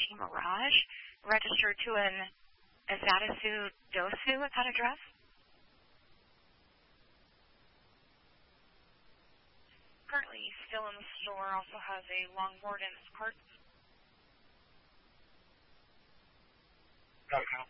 Mitsubishi Mirage, registered to an Azatsu Dosu at that address? Currently still in the store, also has a longboard in its cart. Okay.